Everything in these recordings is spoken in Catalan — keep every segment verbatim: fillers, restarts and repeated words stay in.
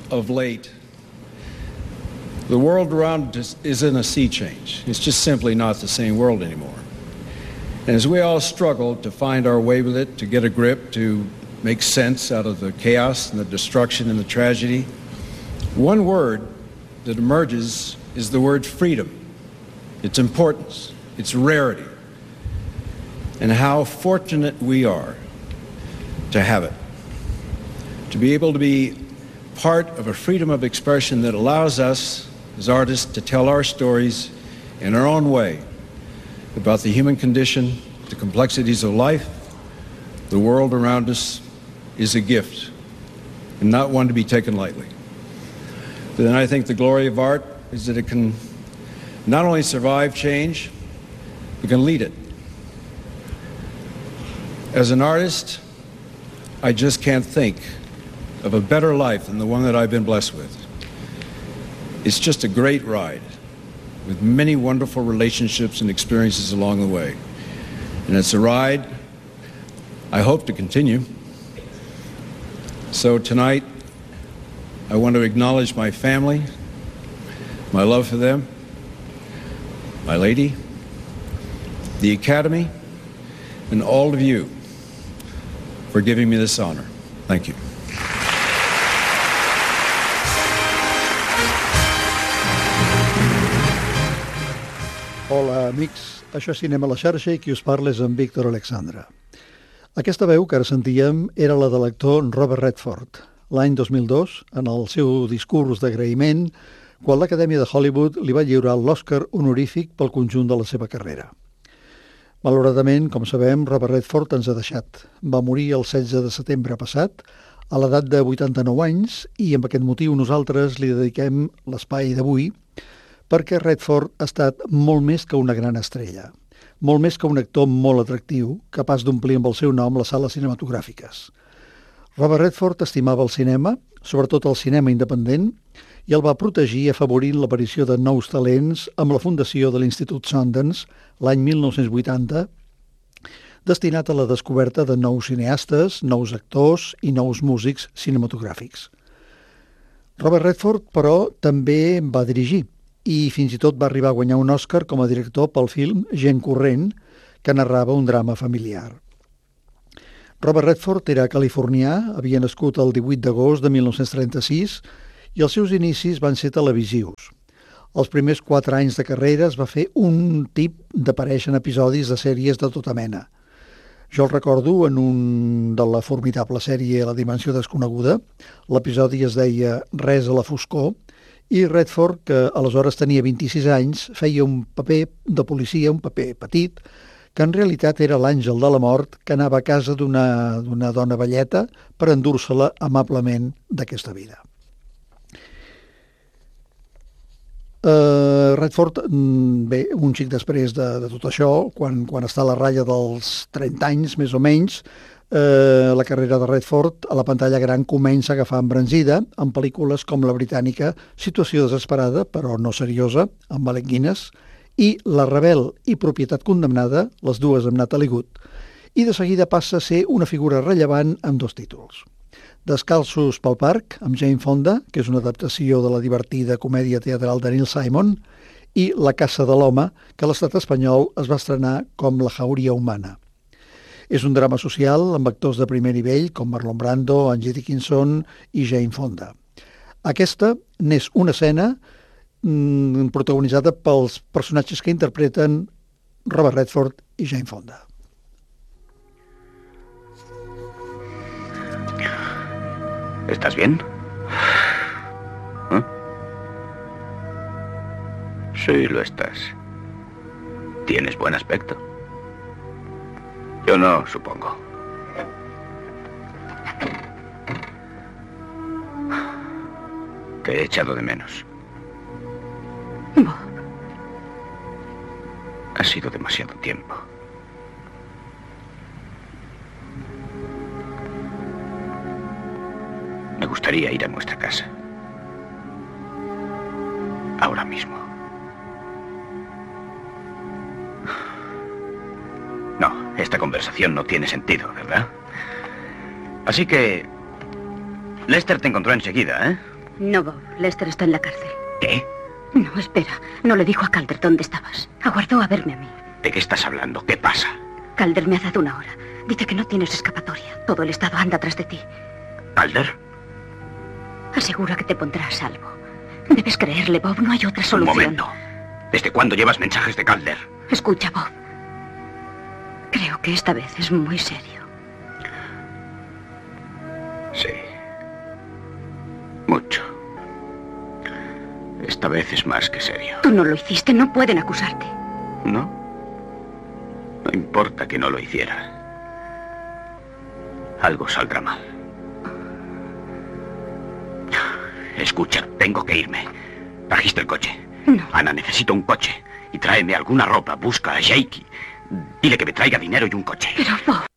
of late, the world around us is in a sea change. It's just simply not the same world anymore. And as we all struggle to find our way with it, to get a grip, to make sense out of the chaos and the destruction and the tragedy, one word that emerges is the word freedom, its importance, its rarity, and how fortunate we are to have it, to be able to be part of a freedom of expression that allows us as artists to tell our stories in our own way about the human condition, the complexities of life. The world around us is a gift and not one to be taken lightly. But then I think the glory of art is that it can not only survive change, it can lead it. As an artist, I just can't think of a better life than the one that I've been blessed with. It's just a great ride with many wonderful relationships and experiences along the way. And it's a ride I hope to continue. So tonight, I want to acknowledge my family, my love for them, my lady, the Academy, and all of you for giving me this honor. Thank you. Hola, amics. Això és Cinema a la xarxa i qui us parla és en Víctor Alexandre. Aquesta veu que ara sentíem era la de l'actor Robert Redford, l'any dos mil dos, en el seu discurs d'agraïment, quan l'Acadèmia de Hollywood li va lliurar l'Oscar honorífic pel conjunt de la seva carrera. Malauradament, com sabem, Robert Redford ens ha deixat. Va morir el setze de setembre passat, a l'edat de vuitanta-nou anys, i amb aquest motiu nosaltres li dediquem l'espai d'avui, perquè Redford ha estat molt més que una gran estrella, molt més que un actor molt atractiu, capaç d'omplir amb el seu nom les sales cinematogràfiques. Robert Redford estimava el cinema, sobretot el cinema independent, i el va protegir afavorint l'aparició de nous talents amb la fundació de l'Institut Sundance l'any mil nou-cents vuitanta, destinat a la descoberta de nous cineastes, nous actors i nous músics cinematogràfics. Robert Redford, però, també va dirigir, i fins i tot va arribar a guanyar un Oscar com a director pel film Gent corrent, que narrava un drama familiar. Robert Redford era californià, havia nascut el divuit d'agost de mil nou-cents trenta-sis i els seus inicis van ser televisius. Els primers quatre anys de carrera es va fer un tip d'aparèixer en episodis de sèries de tota mena. Jo el recordo en un de la formidable sèrie La dimensió desconeguda. L'episodi es deia Res a la foscor, i Redford, que aleshores tenia vint-i-sis anys, feia un paper de policia, un paper petit, que en realitat era l'àngel de la mort que anava a casa d'una d'una dona velleta per endur-se-la amablement d'aquesta vida. Uh, Redford, bé, un xic després de, de tot això, quan, quan està a la ratlla dels trenta anys, més o menys, uh, la carrera de Redford a la pantalla gran comença a agafar embranzida en pel·lícules com la britànica Situació desesperada, però no seriosa, amb Alec Guinness, i La rebel i Propietat condemnada, les dues amb Natalie Wood, i de seguida passa a ser una figura rellevant amb dos títols. Descalços pel parc, amb Jane Fonda, que és una adaptació de la divertida comèdia teatral de Neil Simon, i La caça de l'home, que a l'estat espanyol es va estrenar com La jauria humana. És un drama social amb actors de primer nivell com Marlon Brando, Angie Dickinson i Jane Fonda. Aquesta n'és una escena mmm, protagonitzada pels personatges que interpreten Robert Redford i Jane Fonda. ¿Estás bien? ¿Eh? Sí, lo estás. Tienes buen aspecto. Yo no, supongo. Te he echado de menos. Bob. Ha sido demasiado tiempo. Me gustaría ir a nuestra casa. Ahora mismo. No, esta conversación no tiene sentido, ¿verdad? Así que... Lester te encontró enseguida, ¿eh? No, Bob. Lester está en la cárcel. ¿Qué? No, espera. No le dijo a Calder dónde estabas. Aguardó a verme a mí. ¿De qué estás hablando? ¿Qué pasa? Calder me ha dado una hora. Dice que no tienes escapatoria. Todo el estado anda tras de ti. ¿Calder? Asegura que te pondrá a salvo. Debes creerle, Bob. No hay otra solución. Un momento. ¿Desde cuándo llevas mensajes de Calder? Escucha, Bob. Creo que esta vez es muy serio. Sí. Mucho. Esta vez es más que serio. Tú no lo hiciste. No pueden acusarte. ¿No? No importa que no lo hiciera. Algo saldrá mal. Escucha, tengo que irme. ¿Trajiste el coche? No. Ana, necesito un coche. Y tráeme alguna ropa. Busca a Jakey. Dile que me traiga dinero y un coche. Pero, Bob...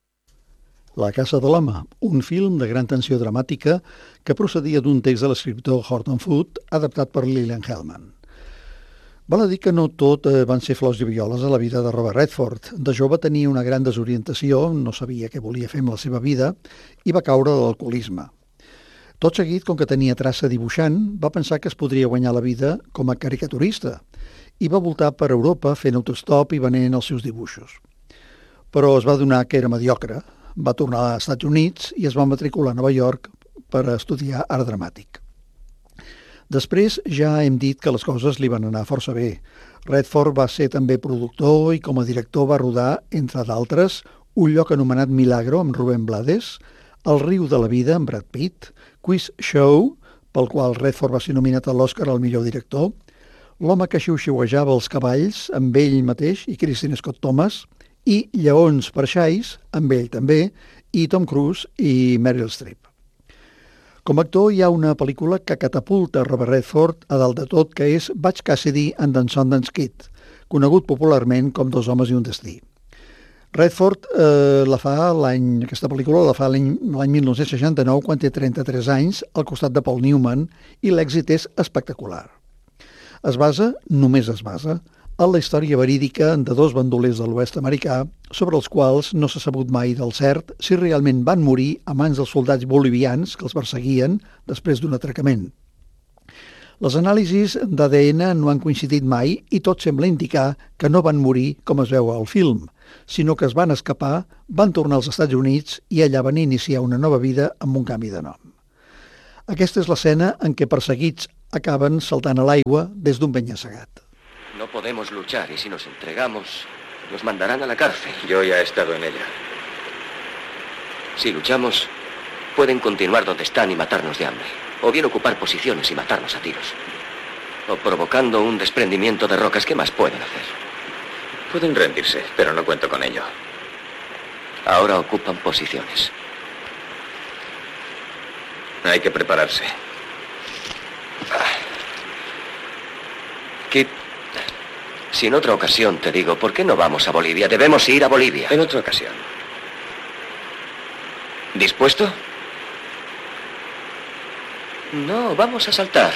La casa de l'home, un film de gran tensió dramàtica que procedia d'un text de l'escriptor Horton Foote, adaptat per Lillian Hellman. Val a dir que no tot eh, van ser flors i violes a la vida de Robert Redford. De jove tenia una gran desorientació, no sabia què volia fer amb la seva vida i va caure de l'alcoholisme. Tot seguit, com que tenia traça dibuixant, va pensar que es podria guanyar la vida com a caricaturista i va voltar per Europa fent autostop i venent els seus dibuixos. Però es va adonar que era mediocre, va tornar als Estats Units i es va matricular a Nova York per estudiar art dramàtic. Després ja hem dit que les coses li van anar força bé. Redford va ser també productor i com a director va rodar, entre d'altres, Un lloc anomenat Milagro amb Rubén Blades, El riu de la vida amb Brad Pitt, Quiz Show, pel qual Redford va ser nominat a l'Oscar al millor director, L'home que xiu-xiuejava els cavalls amb ell mateix i Kristen Scott Thomas, i Lleons per xais, amb ell també, i Tom Cruise i Meryl Streep. Com a actor hi ha una pel·lícula que catapulta Robert Redford a dalt de tot, que és Butch Cassidy and the Sundance Kid, conegut popularment com Dos homes i un destí. Redford eh, la fa l'any, aquesta pel·lícula la fa l'any mil nou-cents seixanta-nou, quan té trenta-tres anys, al costat de Paul Newman, i l'èxit és espectacular. Es basa, només es basa, en la història verídica de dos bandolers de l'oest americà, sobre els quals no s'ha sabut mai del cert si realment van morir a mans dels soldats bolivians que els perseguien després d'un atracament. Les anàlisis d'A D N no han coincidit mai i tot sembla indicar que no van morir com es veu al film, sinó que es van escapar, van tornar als Estats Units i allà van iniciar una nova vida amb un canvi de nom. Aquesta és l'escena en què perseguits acaben saltant a l'aigua des d'un penya-segat. No podemos luchar y si nos entregamos, nos mandarán a la cárcel. Yo ya he estado en ella. Si luchamos, pueden continuar donde están y matarnos de hambre. O bien ocupar posiciones y matarnos a tiros. O provocando un desprendimiento de rocas. ¿Qué más pueden hacer? Pueden rendirse, pero no cuento con ello. Ahora ocupan posiciones. Hay que prepararse. Kip, si en otra ocasión te digo, ¿por qué no vamos a Bolivia? Debemos ir a Bolivia. En otra ocasión. ¿Dispuesto? No, vamos a saltar.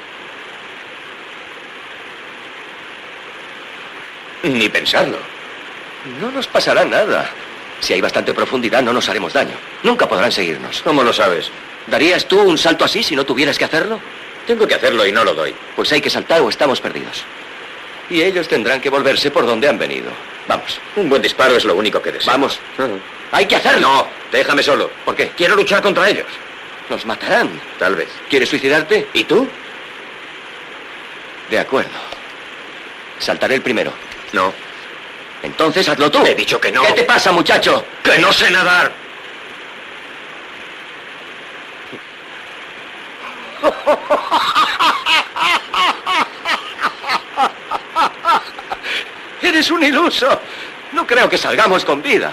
Ni pensarlo. No nos pasará nada. Si hay bastante profundidad, no nos haremos daño. Nunca podrán seguirnos. ¿Cómo lo sabes? ¿Darías tú un salto así si no tuvieras que hacerlo? Tengo que hacerlo y no lo doy. Pues hay que saltar o estamos perdidos. Y ellos tendrán que volverse por donde han venido. Vamos. Un buen disparo es lo único que deseo. Vamos. Uh-huh. ¡Hay que hacerlo! No, déjame solo. ¿Por qué? Quiero luchar contra ellos. Nos matarán. Tal vez. ¿Quieres suicidarte? ¿Y tú? De acuerdo. Saltaré el primero. No. Entonces hazlo tú. He dicho que no. ¿Qué te pasa, muchacho? ¡Que no sé nadar! ¡Eres un iluso! No creo que salgamos con vida.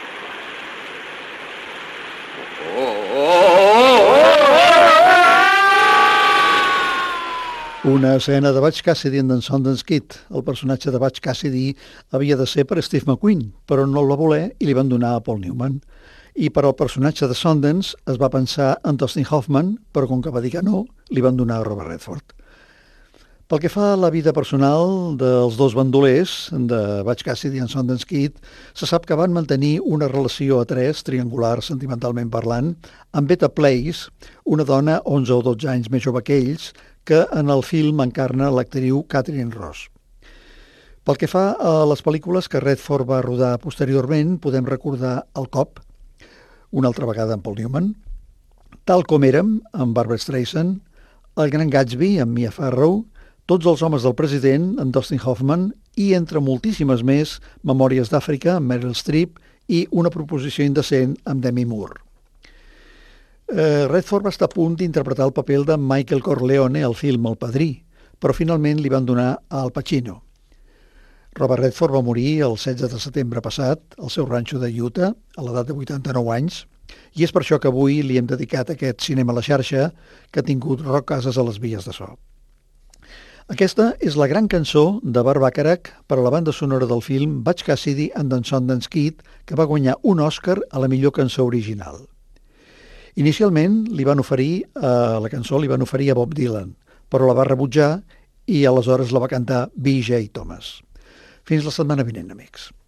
Una escena de Butch Cassidy and the Sundance Kid. El personatge de Butch Cassidy havia de ser per Steve McQueen, però no el va voler i li van donar a Paul Newman. I per al personatge de Sundance es va pensar en Dustin Hoffman, però com que va dir que no, li van donar a Robert Redford. Pel que fa a la vida personal dels dos bandolers, de Butch Cassidy i Sundance Kid, se sap que van mantenir una relació a tres, triangular sentimentalment parlant, amb Beta Place, una dona onze o dotze anys més jove que ells, que en el film encarna l'actriu Catherine Ross. Pel que fa a les pel·lícules que Redford va rodar posteriorment, podem recordar El cop, una altra vegada amb Paul Newman, Tal com érem, amb Barbra Streisand, El gran Gatsby, amb Mia Farrow, Tots els homes del president, amb Dustin Hoffman, i entre moltíssimes més, Memòries d'Àfrica, amb Meryl Streep, i Una proposició indecent, amb Demi Moore. Eh, Redford va estar a punt d'interpretar el paper de Michael Corleone al film El Padrí, però finalment li van donar a Al Pacino. Robert Redford va morir el setze de setembre passat al seu ranxo de Utah, a l'edat de vuitanta-nou anys, i és per això que avui li hem dedicat aquest cinema a la xarxa que ha tingut Roc Casas a les vies de so. Aquesta és la gran cançó de Burt Bacharach per a la banda sonora del film Butch Cassidy and the Sundance Kid, que va guanyar un Oscar a la millor cançó original. Inicialment li van oferir, eh, la cançó li van oferir a Bob Dylan, però la va rebutjar i aleshores la va cantar B J Thomas. Fins la setmana vinent, amics.